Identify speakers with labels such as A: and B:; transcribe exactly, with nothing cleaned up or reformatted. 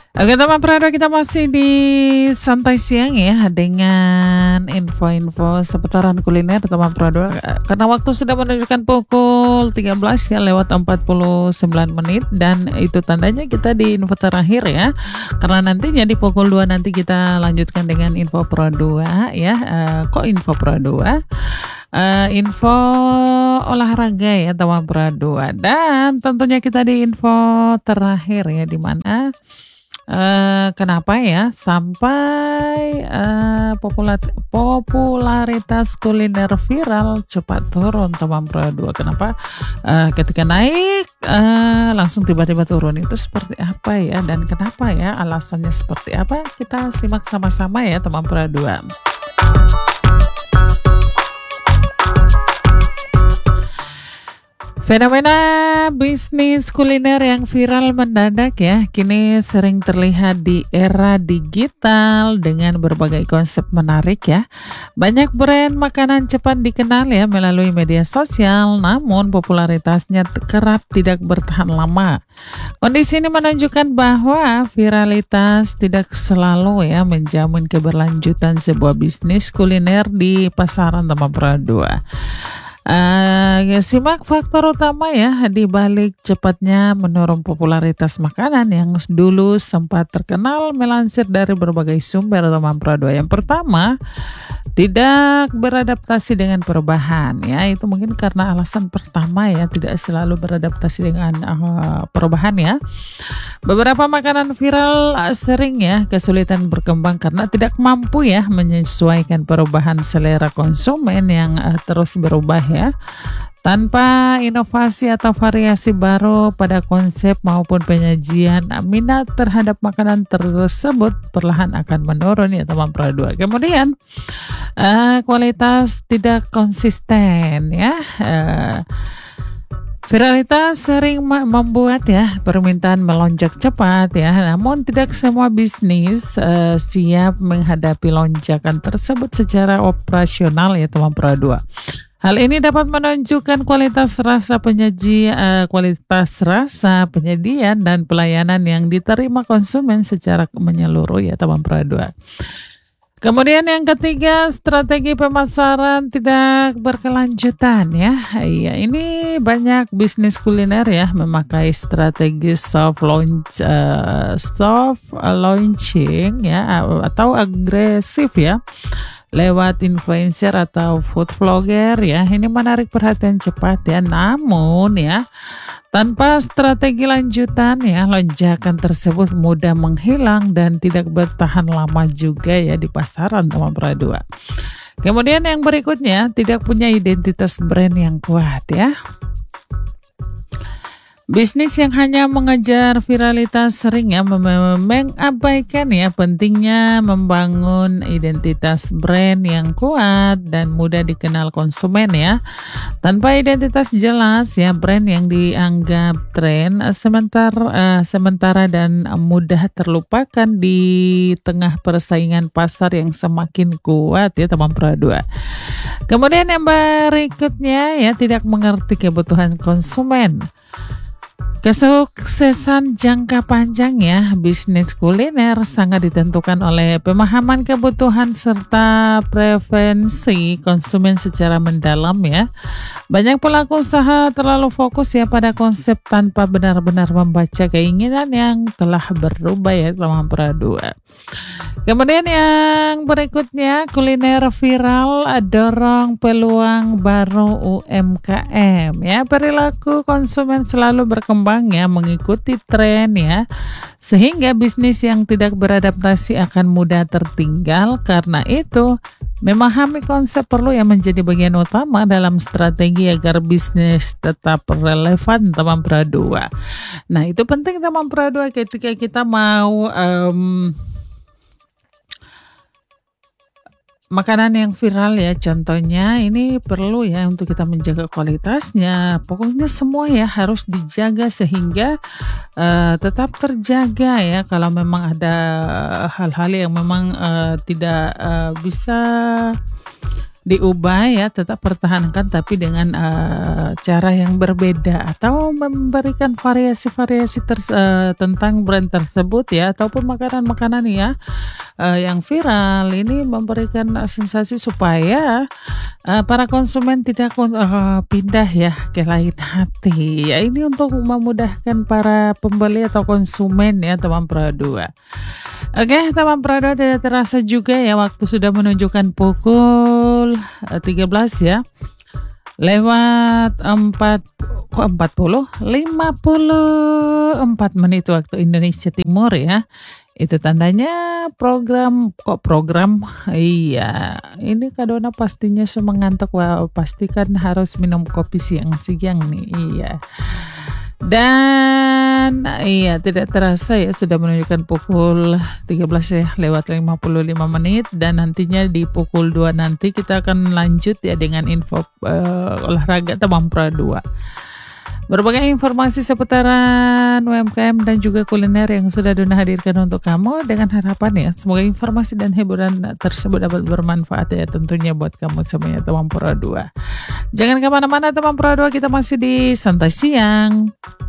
A: Oke teman Prado, kita masih di santai siang ya dengan info-info seputaran kuliner teman Prado. Karena waktu sudah menunjukkan pukul tiga belas ya lewat empat puluh sembilan menit, dan itu tandanya kita di info terakhir ya. Karena nantinya di pukul dua nanti kita lanjutkan dengan info Pro dua ya. Uh, kok info Pro dua? Uh, info olahraga ya teman Pro dua, dan tentunya kita di info terakhir ya, di mana Uh, kenapa ya sampai uh, popular, popularitas kuliner viral cepat turun teman Pro dua? Kenapa uh, ketika naik uh, langsung tiba-tiba turun, itu seperti apa ya, dan kenapa ya, alasannya seperti apa? Kita simak sama-sama ya teman Pro dua. Fenomena bisnis kuliner yang viral mendadak ya, kini sering terlihat di era digital dengan berbagai konsep menarik ya. Banyak brand makanan cepat dikenal ya melalui media sosial, namun popularitasnya kerap tidak bertahan lama. Kondisi ini menunjukkan bahwa viralitas tidak selalu ya menjamin keberlanjutan sebuah bisnis kuliner di pasaran teman Pro dua. Uh, ya, simak faktor utama ya di balik cepatnya menurun popularitas makanan yang dulu sempat terkenal, melansir dari berbagai sumber teman Pro dua. Yang pertama, tidak beradaptasi dengan perubahan ya. Itu mungkin karena alasan pertama ya, tidak selalu beradaptasi dengan uh, perubahan ya. Beberapa makanan viral uh, sering ya kesulitan berkembang karena tidak mampu ya menyesuaikan perubahan selera konsumen yang uh, terus berubah ya. Tanpa inovasi atau variasi baru pada konsep maupun penyajian, minat terhadap makanan tersebut perlahan akan menurun ya teman Pro dua. Kemudian uh, kualitas tidak konsisten ya. Uh, Viralitas sering membuat ya permintaan melonjak cepat ya, namun tidak semua bisnis uh, siap menghadapi lonjakan tersebut secara operasional ya teman Pro dua. Hal ini dapat menunjukkan kualitas rasa penyaji, uh, kualitas rasa penyajian dan pelayanan yang diterima konsumen secara menyeluruh ya teman Pro dua. Kemudian yang ketiga, strategi pemasaran tidak berkelanjutan ya. Iya, ini banyak bisnis kuliner ya memakai strategi soft launch, uh, soft launching ya, atau agresif ya, lewat influencer atau food vlogger ya. Ini menarik perhatian cepat ya, namun ya tanpa strategi lanjutan ya, lonjakan tersebut mudah menghilang dan tidak bertahan lama juga ya di pasaran teman Pro dua. Kemudian yang berikutnya, tidak punya identitas brand yang kuat ya. Bisnis yang hanya mengejar viralitas sering ya mengabaikan ya pentingnya membangun identitas brand yang kuat dan mudah dikenal konsumen ya. Tanpa identitas jelas ya, brand yang dianggap tren sementara uh, sementara dan mudah terlupakan di tengah persaingan pasar yang semakin kuat ya teman Pro dua. Kemudian yang berikutnya ya, tidak mengerti kebutuhan konsumen. Kesuksesan jangka panjang ya bisnis kuliner sangat ditentukan oleh pemahaman kebutuhan serta preferensi konsumen secara mendalam ya. Banyak pelaku usaha terlalu fokus ya pada konsep tanpa benar-benar membaca keinginan yang telah berubah ya teman Pro dua. Kemudian yang berikutnya, kuliner viral dorong peluang baru U M K M ya. Perilaku konsumen selalu berkembang ya mengikuti tren ya, sehingga bisnis yang tidak beradaptasi akan mudah tertinggal. Karena itu memahami konsep perlu yang menjadi bagian utama dalam strategi agar bisnis tetap relevan teman Pro dua. Nah itu penting teman Pro dua ketika kita mau um, makanan yang viral ya, contohnya ini perlu ya untuk kita menjaga kualitasnya. Pokoknya semua ya harus dijaga sehingga uh, tetap terjaga ya. Kalau memang ada hal-hal yang memang uh, tidak uh, bisa diubah ya, tetap pertahankan tapi dengan uh, cara yang berbeda atau memberikan variasi-variasi ters- uh, tentang brand tersebut ya, ataupun makanan-makanan ya uh, yang viral ini memberikan uh, sensasi supaya uh, para konsumen tidak uh, pindah ya ke lain hati ya. Ini untuk memudahkan para pembeli atau konsumen ya teman Pro dua. Oke teman Pro dua, tidak terasa juga ya waktu sudah menunjukkan pukul tiga belas ya, lewat empat kok empat puluh lima puluh empat menit waktu Indonesia Timur ya. Itu tandanya program kok program iya ini Kadona pastinya semengantuk. Wah, pastikan harus minum kopi siang-siang nih. Iya. Dan iya tidak terasa ya sudah menunjukkan pukul tiga belas ya lewat lima puluh lima menit, dan nantinya di pukul dua nanti kita akan lanjut ya dengan info uh, olahraga teman Pro dua. Berbagai informasi seputaran U M K M dan juga kuliner yang sudah Dona hadirkan untuk kamu, dengan harapan ya semoga informasi dan hiburan tersebut dapat bermanfaat ya tentunya buat kamu semuanya teman Pro dua. Jangan kemana-mana teman Pro dua, kita masih di Santai Siang.